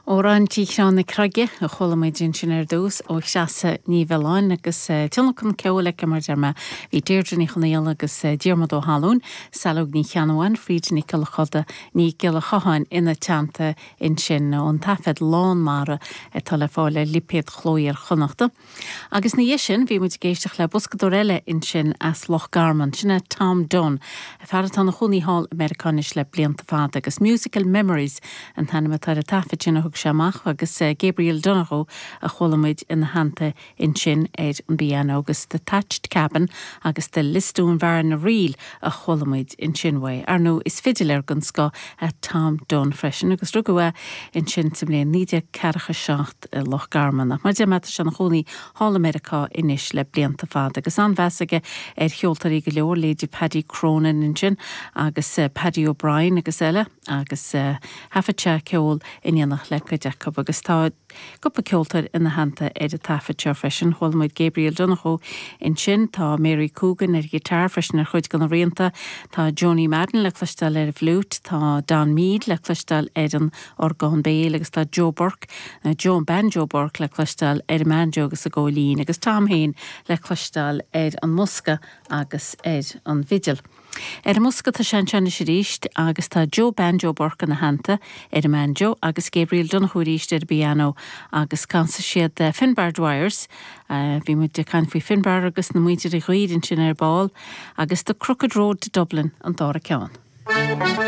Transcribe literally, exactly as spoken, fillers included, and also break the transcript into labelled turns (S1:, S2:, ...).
S1: Órán tíchrán na crage a cholamid sin ar dús ó seasa ní bheáin agus tunachn ceola mar dearma hí déirdre ní chonéal agus diarmad ó halún salog ní cheanháin fríd ní ceala choda ní ceala chaáin ina teanta in sin ón tafed lán mara a tal fáile lipéad chlóir chonachta. Agus ní sin bhí muid géisteach le buscador eile in sin as Loch Garman sinna Tom Dunn a fearad an chuní hall Americanis le blianta fad agus Musical Memories an tanna tar a tafed sin thug seamach agus uh, Gabriel Donoghue a cholamid in hananta in sin éid an bíana agus the Thatched Cabin agus the listún bhar na riil a cholamid in sinway. Ar nó is fidiil ar gan sco a Tom Dunn freisin agus rugua in sin sa mléon nídia cearcha seacht uh, Loch Garman. Mar de mata se na choní Hall America inis le blianta fad agus anhesaige ar cheoltarí go leor Lady Paddy Cronin in sin agus uh, Paddy O'Brien agus eile agus uh, hafate ceol inianach le go deacab agus tá gopa ceoltar ina hananta éad a tafate freisin cholamid Gabriel Donoghue in sin tá Mary Coogan ar gitar freisin ar chuid gan rianta tá Johnny Madden le clustal ar flute tá Dan Mead le clustal ar an orgán béal agus tá Joe Burke uh, Joan Banjo Burke le clustal ar manjo agus a gólín agus Tom Hain le clustal ar an musca agus ar an vidil. Er a musca tá sean seanna sé ríist agus tá Joe Banjo Burke na hananta ar a manjo agus Gabriel Donoghue ríist ar piano agus cansa siad uh, Finbar Dwyers uh, bhí muid de can faoi Finbar agus na muidir i ghuiid in sin ar ball agus the Crooked Road to Dublin an dara ceann.